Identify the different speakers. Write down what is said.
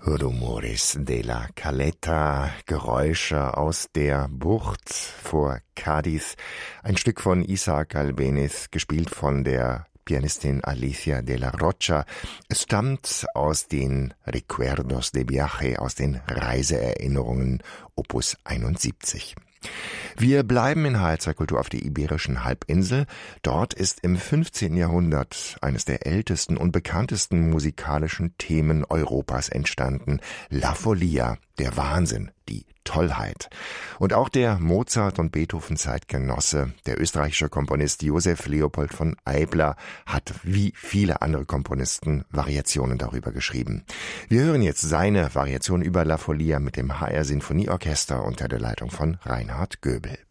Speaker 1: Rumores de la Caleta, Geräusche aus der Bucht vor Cádiz. Ein Stück von Isaac Albéniz, gespielt von der Pianistin Alicia de la Rocha. Es stammt aus den Recuerdos de Viaje, aus den Reiseerinnerungen, Opus 71. Wir bleiben in HR2 Kultur auf der Iberischen Halbinsel. Dort ist im 15. Jahrhundert eines der ältesten und bekanntesten musikalischen Themen Europas entstanden. La Folia, der Wahnsinn, die Tollheit. Und auch der Mozart- und Beethoven-Zeitgenosse, der österreichische Komponist Joseph Leopold von Eibler, hat wie viele andere Komponisten Variationen darüber geschrieben. Wir hören jetzt seine Variation über La Folia mit dem HR Sinfonieorchester unter der Leitung von Reinhard Göbel.